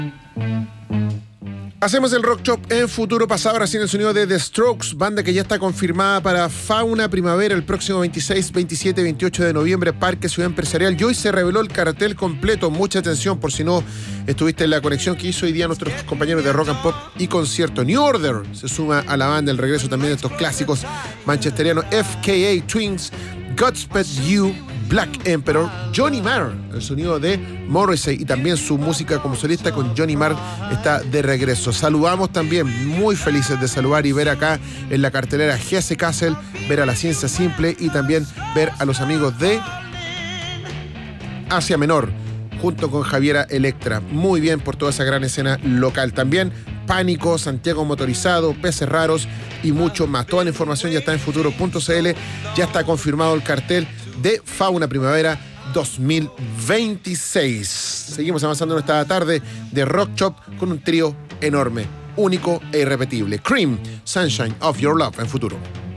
Hacemos el Rock Shop en Futuro Pasado, ahora sí en el sonido de The Strokes, banda que ya está confirmada para Fauna Primavera el próximo 26, 27 y 28 de noviembre, Parque Ciudad Empresarial. Y hoy se reveló el cartel completo. Mucha atención por si no estuviste en la conexión que hizo hoy día nuestros compañeros de Rock and Pop y Concierto. New Order se suma a la banda, el regreso también de estos clásicos manchesterianos, FKA Twins, Godspeed You, Black Emperor, Johnny Marr, el sonido de Morrissey y también su música como solista con Johnny Marr está de regreso. Saludamos también, muy felices de saludar y ver acá en la cartelera Jesse Castle, ver a La Ciencia Simple y también ver a los amigos de Asia Menor, junto con Javiera Electra. Muy bien por toda esa gran escena local. También Pánico, Santiago Motorizado, Peces Raros y mucho más. Toda la información ya está en futuro.cl. Ya está confirmado el cartel de Fauna Primavera 2026. Seguimos avanzando en esta tarde de Rock Shop con un trío enorme, único e irrepetible. Cream, Sunshine of Your Love en Futuro.